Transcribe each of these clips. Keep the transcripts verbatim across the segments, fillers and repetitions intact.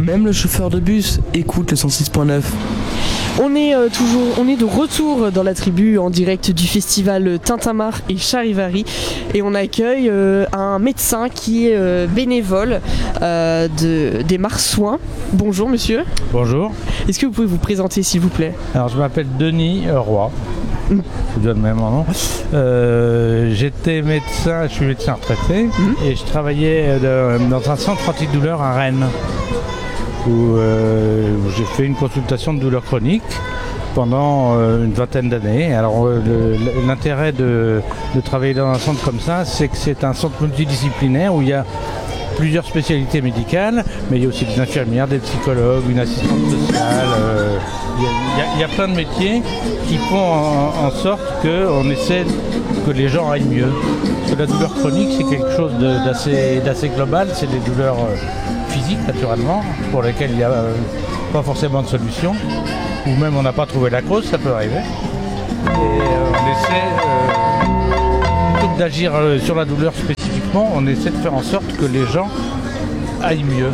Même le chauffeur de bus écoute le cent six point neuf. On est euh, toujours, on est de retour dans la tribu en direct du festival Tintamarre et Charivari et on accueille euh, un médecin qui est euh, bénévole euh, de, des Marsouins. Bonjour monsieur. Bonjour. Est-ce que vous pouvez vous présenter s'il vous plaît? Alors je m'appelle Denis Roy. Je vous donne même mon nom. Euh, j'étais médecin, je suis médecin retraité mmh. et je travaillais de, dans un centre antidouleur à Rennes où, euh, où j'ai fait une consultation de douleurs chroniques pendant euh, une vingtaine d'années. Alors euh, le, l'intérêt de, de travailler dans un centre comme ça, c'est que c'est un centre multidisciplinaire où il y a plusieurs spécialités médicales, mais il y a aussi des infirmières, des psychologues, une assistante sociale. Euh, il, y a, il y a plein de métiers qui font en, en sorte qu'on essaie que les gens aillent mieux. Parce que la douleur chronique, c'est quelque chose de, d'assez, d'assez global. C'est des douleurs euh, physiques, naturellement, pour lesquelles il n'y a euh, pas forcément de solution. Ou même on n'a pas trouvé la cause, ça peut arriver. Et euh, on essaie, euh, plutôt que d'agir euh, sur la douleur spécifiquement, on essaie de faire en sorte que les gens aillent mieux,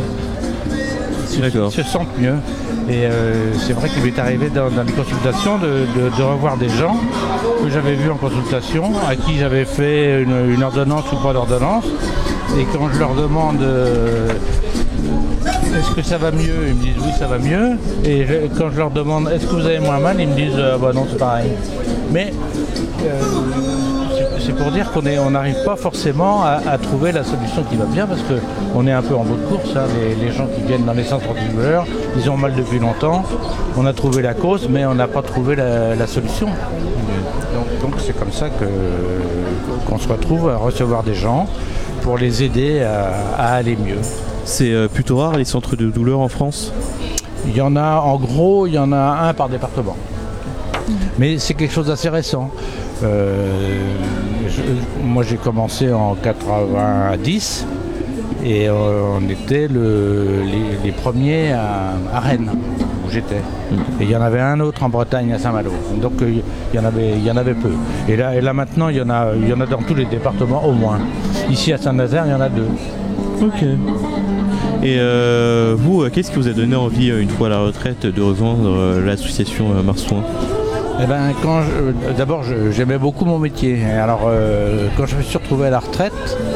se, se sentent mieux. Et euh, c'est vrai qu'il m'est arrivé dans, dans les consultations de, de, de revoir des gens que j'avais vus en consultation, à qui j'avais fait une, une ordonnance ou pas d'ordonnance. Et quand je leur demande euh, est-ce que ça va mieux, ils me disent oui ça va mieux. Et je, quand je leur demande est-ce que vous avez moins mal, ils me disent euh, bah non c'est pareil. Mais euh, c'est, c'est pour dire qu'on est, on n'arrive pas forcément à, à trouver la solution qui va bien parce qu'on est un peu en bout de course. Hein. Les, les gens qui viennent dans les centres antidouleurs, ils ont mal depuis longtemps. On a trouvé la cause mais on n'a pas trouvé la, la solution. Donc, donc c'est comme ça que, qu'on se retrouve à recevoir des gens pour les aider à, à aller mieux. C'est euh, plutôt rare les centres de douleur en France? Il y en a, en gros, il y en a un par département. Mmh. Mais c'est quelque chose d'assez récent. Euh, je, moi j'ai commencé en quatre-vingt-dix et euh, on était le, les, les premiers à, à Rennes où j'étais. Mmh. Et il y en avait un autre en Bretagne à Saint-Malo. Donc euh, il y en avait, il y en avait peu. Et là, et là maintenant il y en a, il y en a dans tous les départements au moins. Ici à Saint-Nazaire il y en a deux. Ok. Et euh, vous, qu'est-ce qui vous a donné envie, une fois à la retraite, de rejoindre euh, l'association euh, Marsouins? Eh ben, quand je, d'abord, je, j'aimais beaucoup mon métier. Alors, euh, quand je me suis retrouvé à la retraite,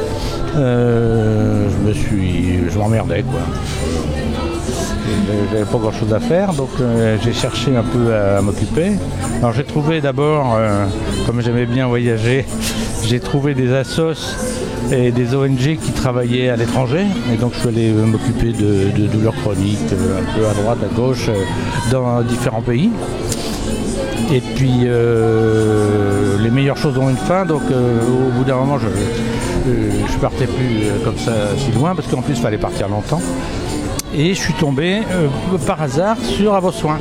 euh, je me suis, je m'emmerdais quoi. J'avais pas grand chose à faire, donc euh, j'ai cherché un peu à, à m'occuper. Alors j'ai trouvé d'abord, euh, comme j'aimais bien voyager, j'ai trouvé des assos et des O N G qui travaillaient à l'étranger. Et donc je suis allé m'occuper de, de douleurs chroniques euh, un peu à droite, à gauche, euh, dans différents pays. Et puis euh, les meilleures choses ont une fin, donc euh, au bout d'un moment je ne partais plus euh, comme ça si loin, parce qu'en plus il fallait partir longtemps. Et je suis tombé euh, par hasard sur À vos soins.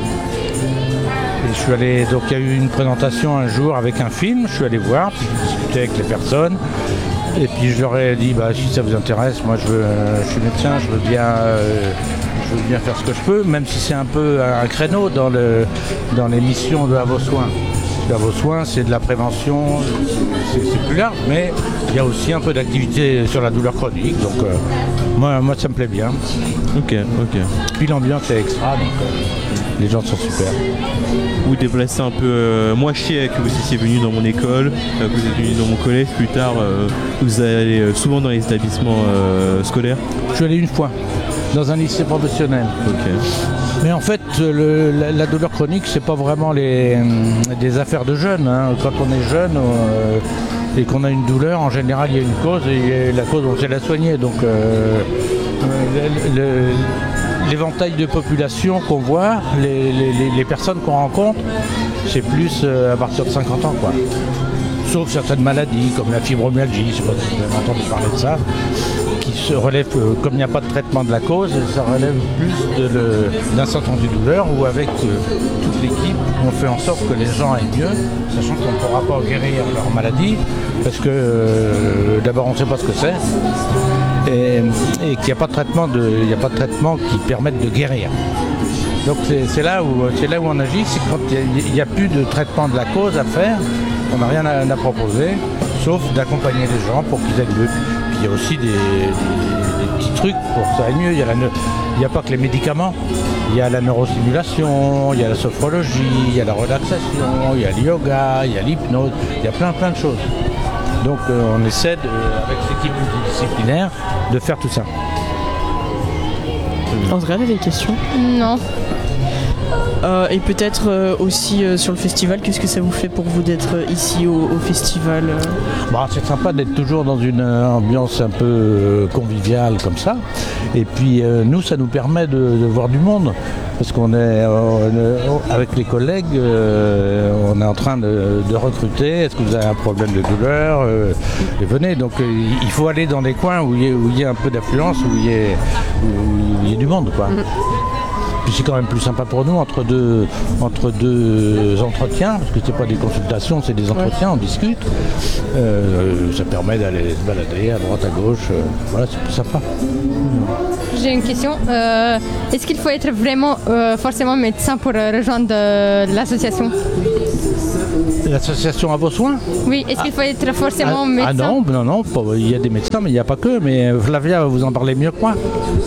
Et je suis allé, donc il y a eu une présentation un jour avec un film, je suis allé voir, puis je discutais avec les personnes. Et puis je leur ai dit, bah, si ça vous intéresse, moi je, veux, euh, je suis médecin, je veux, bien, euh, je veux bien faire ce que je peux, même si c'est un peu un créneau dans, le, dans les missions de À vos soins. À vos soins, c'est de la prévention, c'est, c'est plus large, mais il y a aussi un peu d'activité sur la douleur chronique, donc euh, moi, moi ça me plaît bien. Ok, ok. Puis l'ambiance est extra, donc euh, les gens sont super. Vous déplacez un peu, euh, moi je sais que vous étiez venu dans mon école, euh, que vous êtes venu dans mon collège, plus tard euh, vous allez euh, souvent dans les établissements euh, scolaires. Je suis allé une fois, dans un lycée professionnel. Ok. Mais en fait, le, la, la douleur chronique, c'est pas vraiment les, des affaires de jeunes. Hein. Quand on est jeune euh, et qu'on a une douleur, en général, il y a une cause et la cause, on sait la soigner. Donc, euh, le, le, l'éventail de population qu'on voit, les, les, les personnes qu'on rencontre, c'est plus euh, à partir de cinquante ans, quoi. Sauf certaines maladies, comme la fibromyalgie, je ne sais pas si vous avez entendu parler de ça, qui se relève, euh, comme il n'y a pas de traitement de la cause, ça relève plus de le, d'un centre antidouleur où avec euh, toute l'équipe, on fait en sorte que les gens aillent mieux, sachant qu'on ne pourra pas guérir leur maladie, parce que euh, d'abord on ne sait pas ce que c'est, et, et qu'il n'y a pas de traitement de, il n'y a pas de traitement qui permette de guérir. Donc c'est, c'est, là où, c'est là où on agit, c'est quand il n'y a, a plus de traitement de la cause à faire, on n'a rien à, à proposer, sauf d'accompagner les gens pour qu'ils aillent mieux. Puis il y a aussi des, des, des petites trucs pour que ça aille mieux. Il y a la neu- il n'y a pas que les médicaments, il y a la neurostimulation, il y a la sophrologie, il y a la relaxation, il y a le yoga, il y a l'hypnose, il y a plein plein de choses. Donc euh, on essaie, de, avec l'équipe multidisciplinaire, de faire tout ça. Andrea, t'avais des questions? Non. Euh, et peut-être euh, aussi euh, sur le festival, qu'est-ce que ça vous fait pour vous d'être euh, ici au, au festival euh Bah, c'est sympa d'être toujours dans une euh, ambiance un peu euh, conviviale comme ça. Et puis euh, nous, ça nous permet de, de voir du monde. Parce qu'on est, euh, avec les collègues, euh, on est en train de, de recruter. Est-ce que vous avez un problème de douleur euh, et venez. Donc euh, il faut aller dans des coins où il y, ait- où il y a un peu d'affluence, où il y ait, où il y ait du monde, quoi. Mm. Puis c'est quand même plus sympa pour nous entre deux, entre deux entretiens, parce que c'est pas des consultations, c'est des entretiens, on discute. Euh, ça permet d'aller se balader à droite, à gauche. euh, voilà, c'est plus sympa. J'ai une question. Euh, Est-ce qu'il faut être vraiment euh, forcément médecin pour euh, rejoindre euh, l'association? L'association à vos soins? Oui, est-ce qu'il faut être forcément ah, médecin? ah non, non, non, pas- il y a des médecins, mais il n'y a pas que. Mais Flavia va vous en parler mieux que moi.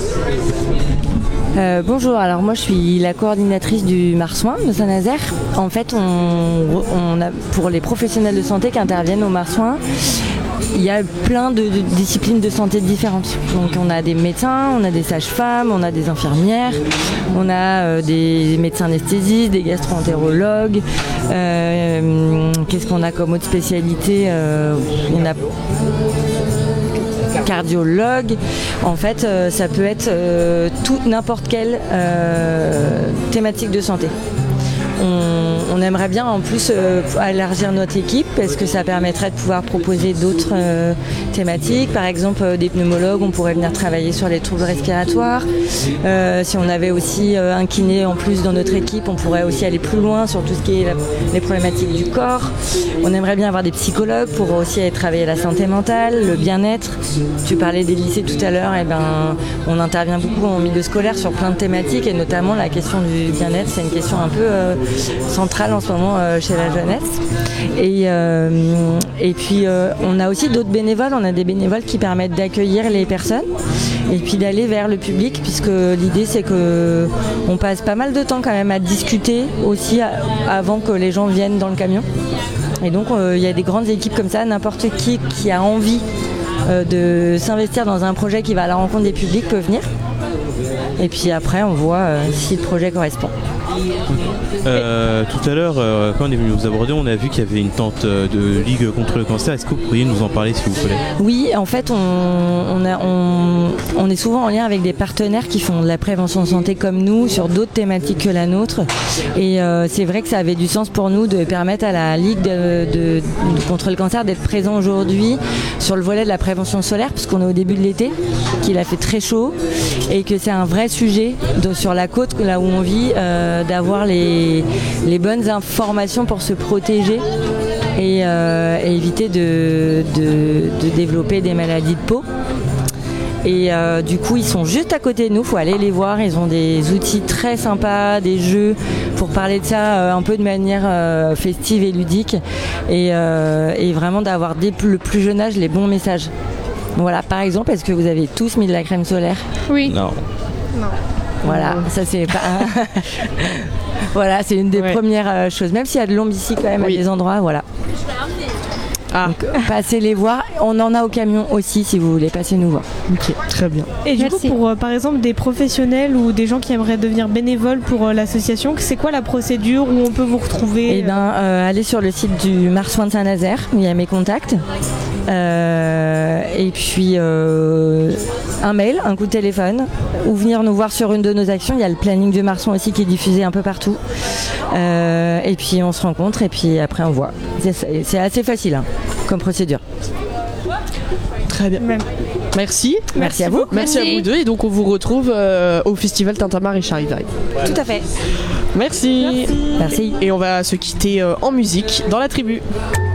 Euh, bonjour, alors moi je suis la coordinatrice du Marsouin de Saint-Nazaire. En fait, on, on a, pour les professionnels de santé qui interviennent au Marsouin, il y a plein de, de disciplines de santé différentes. Donc on a des médecins, on a des sages-femmes, on a des infirmières, on a euh, des médecins anesthésistes, des gastro-entérologues. Euh, Qu'est-ce qu'on a comme autre spécialité? euh, On a cardiologue. En fait, euh, ça peut être euh, tout, n'importe quelle euh, thématique de santé. On, on aimerait bien en plus euh, élargir notre équipe parce que ça permettrait de pouvoir proposer d'autres euh, thématiques. Par exemple, euh, des pneumologues, on pourrait venir travailler sur les troubles respiratoires. Euh, si on avait aussi euh, un kiné en plus dans notre équipe, on pourrait aussi aller plus loin sur tout ce qui est la- les problématiques du corps. On aimerait bien avoir des psychologues pour aussi aller travailler la santé mentale, le bien-être. Tu parlais des lycées tout à l'heure, et ben, on intervient beaucoup en milieu scolaire sur plein de thématiques et notamment la question du bien-être, c'est une question un peu euh, centrale en ce moment euh, chez la jeunesse. Et, euh, et puis euh, on a aussi d'autres bénévoles, on a des bénévoles qui permettent d'accueillir les personnes et puis d'aller vers le public, puisque l'idée c'est que on passe pas mal de temps quand même à discuter aussi à- avant que les gens viennent dans le camion. Et donc euh, il y a des grandes équipes comme ça, n'importe qui qui a envie euh, de s'investir dans un projet qui va à la rencontre des publics peut venir. Et puis après on voit euh, si le projet correspond. Euh, tout à l'heure, euh, quand on est venu vous aborder, on a vu qu'il y avait une tente euh, de Ligue contre le cancer. Est-ce que vous pourriez nous en parler, s'il vous plaît? Oui, en fait, on, on, a- on- on est souvent en lien avec des partenaires qui font de la prévention de santé comme nous, sur d'autres thématiques que la nôtre. Et euh, c'est vrai que ça avait du sens pour nous de permettre à la Ligue de, de- de- contre le cancer d'être présent aujourd'hui sur le volet de la prévention solaire, puisqu'on est au début de l'été, qu'il a fait très chaud, et que c'est un vrai sujet de- sur la côte, là où on vit, euh, d'avoir les, les bonnes informations pour se protéger et, euh, et éviter de, de- de développer des maladies de peau. Et euh, du coup, ils sont juste à côté de nous, il faut aller les voir. Ils ont des outils très sympas, des jeux pour parler de ça euh, un peu de manière euh, festive et ludique. Et, euh, et vraiment d'avoir dès le plus jeune âge les bons messages. Voilà, par exemple, est-ce que vous avez tous mis de la crème solaire? Oui. Non. Voilà, ça c'est pas. Voilà, c'est une des Ouais. premières euh, choses. Même s'il y a de l'ombre ici quand même Oui. à des endroits, voilà. Ah, Donc, passez les voir. On en a au camion aussi si vous voulez passer nous voir. ok, très bien. Et du Merci. coup, pour euh, par exemple des professionnels ou des gens qui aimeraient devenir bénévoles pour euh, l'association, c'est quoi la procédure où on peut vous retrouver? Eh ben, euh, allez sur le site du Marsouin de Saint-Nazaire, où il y a mes contacts. Euh, et puis euh, un mail, un coup de téléphone, ou venir nous voir sur une de nos actions. Il y a le planning du Marsouin aussi qui est diffusé un peu partout. Euh, et puis on se rencontre et puis après on voit. C'est- C'est assez facile hein, comme procédure. Très bien. Même. Merci. Merci à vous. Merci, à Merci. vous deux. Et donc, on vous retrouve euh, au festival Tintamarre et Charivari. Tout à fait. Merci. Merci. Et on va se quitter euh, en musique dans la tribu.